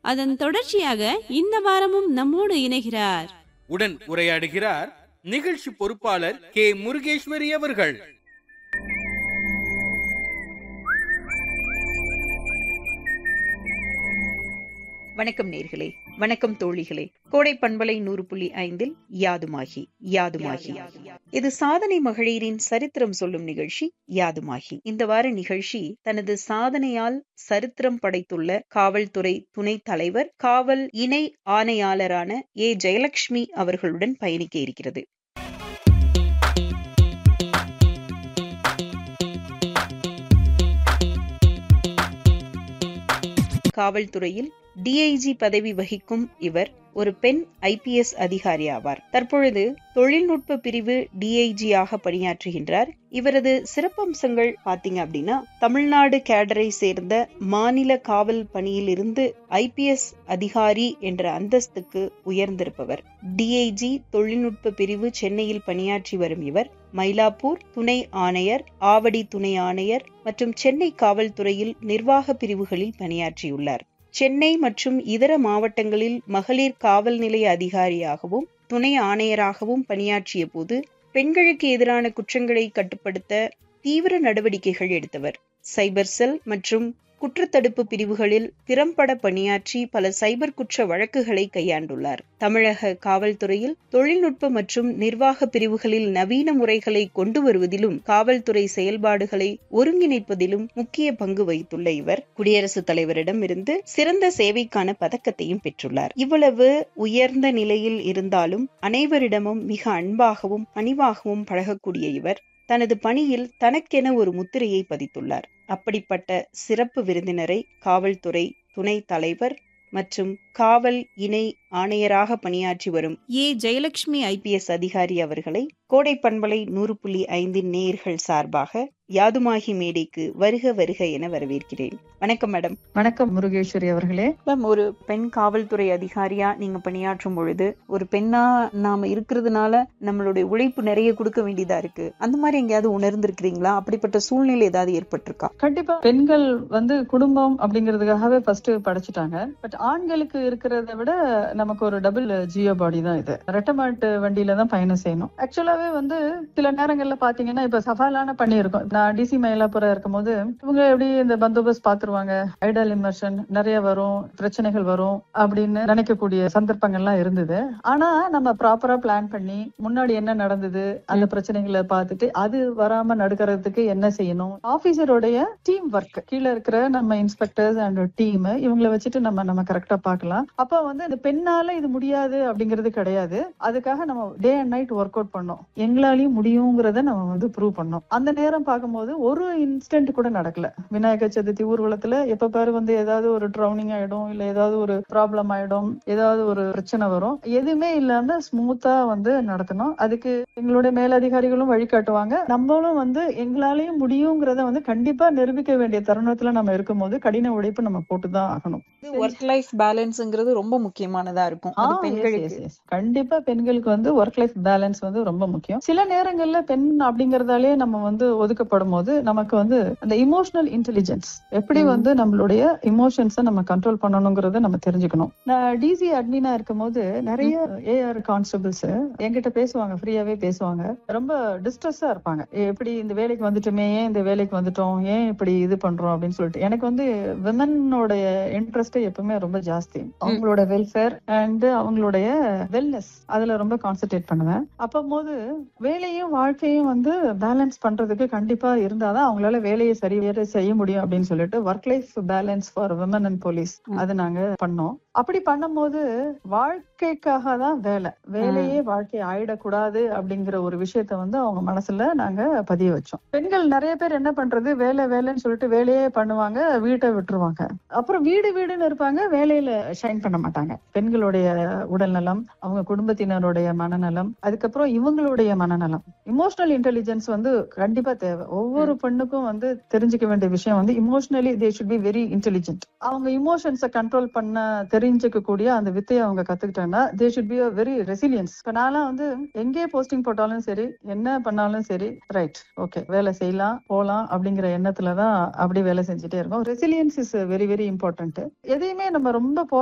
அதன் தொடர்ச்சியாக இந்த வாரமும் நம்மோடு இணைகிறார். உடன் உரையாடுகிறார் நிகழ்ச்சி பொறுப்பாளர் கே முருகேஸ்வரி அவர்கள். வணக்கம் நேர்களே, வணக்கம் தோழிகளே. கோடை பண்பலை 100.5 யாதுமாகி யாதுமாகி. இது சாதனை மகளிரின் சரித்திரம் சொல்லும் நிகழ்ச்சி யாதுமாகி. இந்த வார நிகழ்ச்சி தனது சாதனையால் சரித்திரம் படைத்துள்ள காவல்துறை துணைத் தலைவர், காவல் இணை ஆணையாளரான ஏ ஜெயலட்சுமி அவர்களுடன் பயணிக்க இருக்கிறது. காவல்துறையில் டிஐஜி பதவி வகிக்கும் இவர் ஒரு பெண் IPS அதிகாரி ஆவார். தற்பொழுது தொழில்நுட்ப பிரிவு டிஐஜியாக பணியாற்றுகின்றார். இவரது சிறப்பம்சங்கள் பாத்தீங்க அப்படின்னா, தமிழ்நாடு கேடரை சேர்ந்த மாநில காவல் பணியில் இருந்து IPS அதிகாரி என்ற அந்தஸ்துக்கு உயர்ந்திருப்பவர். டிஐஜி தொழில்நுட்ப பிரிவு சென்னையில் பணியாற்றி வரும் இவர் மயிலாப்பூர் துணை ஆணையர், ஆவடி துணை ஆணையர் மற்றும் சென்னை காவல்துறையில் நிர்வாக பிரிவுகளில் பணியாற்றியுள்ளார். சென்னை மற்றும் இதர மாவட்டங்களில் மகளிர் காவல் நிலைய அதிகாரியாகவும் துணை ஆணையராகவும் பணியாற்றிய போது பெண்களுக்கு எதிரான குற்றங்களை கட்டுப்படுத்த தீவிர நடவடிக்கைகள் எடுத்தவர். சைபர் செல் மற்றும் குற்றத்தடுப்பு பிரிவுகளில் திறம்பட பணியாற்றி பல சைபர் குற்ற வழக்குகளை கையாண்டுள்ளார். தமிழக காவல்துறையில் தொழில்நுட்ப மற்றும் நிர்வாக பிரிவுகளில் நவீன முறைகளை கொண்டு வருவதிலும் காவல்துறை செயல்பாடுகளை ஒருங்கிணைப்பதிலும் முக்கிய பங்கு வகித்துள்ள இவர் குடியரசுத் தலைவரிடம் இருந்து சிறந்த சேவைக்கான பதக்கத்தையும் பெற்றுள்ளார். இவ்வளவு உயர்ந்த நிலையில் இருந்தாலும் அனைவரிடமும் மிக அன்பாகவும் பணிவாகவும் பழகக்கூடிய இவர் தனது பணியில் தனக்கென ஒரு முத்திரையை பதித்துள்ளார். அப்படிப்பட்ட சிறப்பு விருந்தினரை காவல்துறை துணை தலைவர் மற்றும் காவல் இணை ஆணையராக பணியாற்றி வரும் ஏ ஜெயலட்சுமி IPS அதிகாரி அவர்களை கோடை பண்பலை 100.5 நேயர்கள் சார்பாக யாதுமாகி மேடைக்கு வருக வருக என வரவேற்கிறேன். வணக்கம் மேடம். வணக்கம் முருகேஸ்வரி அவர்களே. மேம், ஒரு பெண் காவல்துறை அதிகாரியா நீங்க பணியாற்றும் பொழுது ஒரு பெண்ணா நாம இருக்கிறதுனால நம்மளுடைய உழைப்பு நிறைய கொடுக்க வேண்டியதா இருக்கு. அந்த மாதிரி எங்கேயாவது உணர்ந்திருக்கிறீங்களா? அப்படிப்பட்ட சூழ்நிலை ஏதாவது ஏற்பட்டிருக்கா? கண்டிப்பா பெண்கள் குடும்பம் அப்படிங்கிறதுக்காகவே ஃபர்ஸ்ட் படைச்சிட்டாங்க. பட் ஆண்களுக்கு இருக்கிறத விட நமக்கு ஒரு டபுள் ஜியோ பாடி தான் இது. ரெட்டமாட்டு வண்டியில தான் பயணம் செய்யணும். ஆக்சுவலாவே சில நேரங்கள்ல பாத்தீங்கன்னா, இப்ப சவாலான பணி இருக்கும். நான் DC மயிலாப்பூரா இருக்கும் போது இவங்க எப்படி இந்த பந்தோபஸ்த் பாத்துருவாங்க, ஐடல் இமர்ஷன் நிறைய வரும், பிரச்சனைகள் வரும் அப்படின்னு நினைக்கக்கூடிய சந்தர்ப்பங்கள்லாம் இருந்தது. ஆனா நம்ம ப்ராப்பரா பிளான் பண்ணி முன்னாடி என்ன நடந்தது அந்த பிரச்சனைகளை பார்த்துட்டு அது வராம நடுக்கிறதுக்கு என்ன செய்யணும், ஆபீசருடைய டீம் ஒர்க், கீழே இருக்கிற நம்ம இன்ஸ்பெக்டர்ஸ் அண்ட் டீம் இவங்களை வச்சுட்டு நம்ம கரெக்டா பார்க்கலாம். அப்ப இந்த பெண்ணால இது முடியாது அப்படிங்கிறது கிடையாது. அதுக்காக நம்ம day and night work out பண்ணோம். எங்களாலையும் முடியுங்கிறத நம்ம ப்ரூவ் பண்ணோம். அந்த நேரம் பார்க்கும்போது ஒரு இன்சிடென்ட் கூட நடக்கல. விநாயகர் சதுர்த்தி ஊர்வலத்துல எப்ப பாரு ஏதாவது ஒரு ட்ரௌனிங் ஆயிடும், இல்ல ஏதாவது ஒரு ப்ராப்ளம் ஆயிடும், ஏதாவது ஒரு பிரச்சனை வரும். எதுவுமே இல்லாம ஸ்மூத்தா நடத்தணும். அதுக்கு எங்களுடைய மேலதிகாரிகளும் வழிகாட்டுவாங்க. நம்மளும் எங்களாலையும் முடியுங்கிறத கண்டிப்பா நிரூபிக்க வேண்டிய தருணத்துல நம்ம இருக்கும் போது கடின உழைப்பு நம்ம போட்டுதான் ஆகணும். ஒர்க் லைஃப் பேலன்ஸ்ங்கிறது ரொம்ப முக்கியமானதா இருக்கும். கண்டிப்பா பெண்களுக்கு ஒர்க் லைஃப் பேலன்ஸ் ரொம்ப முக்கியம். சில நேரங்கள்ல பெண் அப்படிங்கறதாலே நம்ம ஒதுக்கப்படும் போது நமக்கு அந்த இமோஷனல் இன்டெலிஜென்ஸ் எப்படி நம்மளுடைய இமோஷன்ஸை நம்ம கண்ட்ரோல் பண்ணணுங்கிறத நம்ம தெரிஞ்சுக்கணும். நான் DC அட்மினா இருக்கும் போது நிறைய AR கான்ஸ்டபிள்ஸ் என்கிட்ட பேசுவாங்க, ஃப்ரீயாவே பேசுவாங்க. ரொம்ப டிஸ்ட்ரெஸ்ஸா இருப்பாங்க. எப்படி இந்த வேலைக்கு வந்துட்டுமே, ஏன் இந்த வேலைக்கு வந்துட்டோம், ஏன் இப்படி இது பண்றோம் அப்படின்னு சொல்லிட்டு. எனக்கு விமனோட இன்ட்ரெஸ்ட் எப்பவுமே ரொம்ப ஜாஸ்தி. அவங்களோட வெல்ஃபேர் அண்ட் அவங்களுடைய வெல்னஸ் அதுல ரொம்ப கான்சென்ட்ரேட் பண்ணுவேன். அப்போது வேலையும் வாழ்க்கையும் பேலன்ஸ் பண்றதுக்கு கண்டிப்பா இருந்தாதான் அவங்களால வேலையை சரியாக செய்ய முடியும் அப்படின்னு சொல்லிட்டு work life balance for women and police அது நாங்க பண்ணோம். அப்படி பண்ணும்போது வாழ்க்கைக்காக தான் வேலையே வாழ்க்கை ஆயிடக்கூடாது அப்படிங்கிற ஒரு விஷயத்த அவங்க மனசுல நாங்க பதிய வச்சோம். பெண்கள் நிறைய பேர் என்ன பண்றது, வேலைன்னு சொல்லிட்டு வேலையே பண்ணுவாங்க, வீட்டை விட்டுருவாங்க. அப்புறம் வீடுன்னு இருப்பாங்க, வேலையில ஷைன் பண்ண மாட்டாங்க. பெண்களுடைய உடல் நலம், அவங்க குடும்பத்தினருடைய மனநலம், அதுக்கப்புறம் இவங்களுடைய மனநலம், இமோஷனல் இன்டெலிஜென்ஸ் கண்டிப்பா தேவை. ஒவ்வொரு பெண்ணுக்கும் தெரிஞ்சுக்க வேண்டிய விஷயம் emotionally they should be very intelligent. அவங்க இமோஷன்ஸை கண்ட்ரோல் பண்ண தெரிஞ்சுக்க கூடிய அந்த வித்தையை அவங்க கத்துக்கிட்டாங்கன்னா they should be very resilience. இப்ப நான்லாம் எங்கே போஸ்டிங் போட்டாலும் சரி, என்ன பண்ணாலும் சரி, ரைட் ஓகே வேலை செய்யலாம் போலாம் அப்படிங்கிற எண்ணத்துலதான் அப்படி வேலை செஞ்சுட்டே இருக்கோம். Resilience is very very important. எதையுமே நம்ம ரொம்ப